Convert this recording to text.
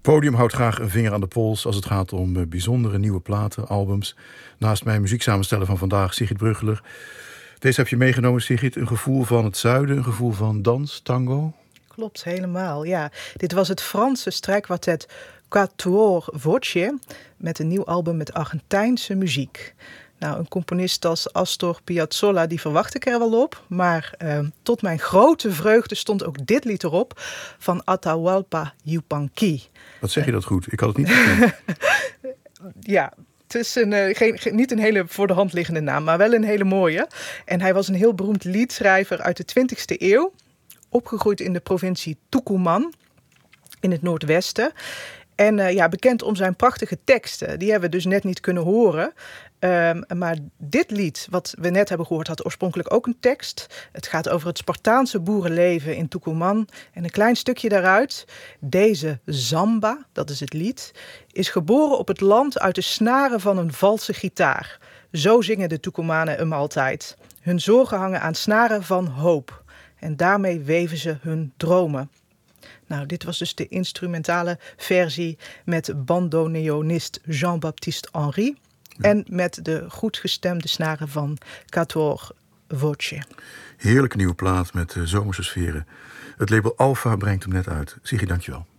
Podium houdt graag een vinger aan de pols als het gaat om bijzondere nieuwe platen, albums. Naast mijn muzieksamensteller van vandaag, Sigrid Bruggeler. Deze heb je meegenomen, Sigrid. Een gevoel van het zuiden, een gevoel van dans, tango. Klopt, helemaal, ja. Dit was het Franse strijkkwartet Quatuor Voce met een nieuw album met Argentijnse muziek. Nou, een componist als Astor Piazzolla, die verwacht ik er wel op. Maar tot mijn grote vreugde stond ook dit lied erop van Atahualpa Yupanqui. Wat zeg je dat goed? Ik had het niet gekend. Ja, het is niet een hele voor de hand liggende naam, maar wel een hele mooie. En hij was een heel beroemd liedschrijver uit de 20e eeuw. Opgegroeid in de provincie Tucumán in het noordwesten. En bekend om zijn prachtige teksten. Die hebben we dus net niet kunnen horen. Maar dit lied, wat we net hebben gehoord, had oorspronkelijk ook een tekst. Het gaat over het Spartaanse boerenleven in Tucumán. En een klein stukje daaruit. Deze samba, dat is het lied, is geboren op het land uit de snaren van een valse gitaar. Zo zingen de Tucumanen hem altijd. Hun zorgen hangen aan snaren van hoop. En daarmee weven ze hun dromen. Nou, dit was dus de instrumentale versie met bandoneonist Jean-Baptiste Henry. Ja. En met de goed gestemde snaren van Quatuor Voce. Heerlijke nieuwe plaat met zomerse sferen. Het label Alpha brengt hem net uit. Sigrid, dankjewel.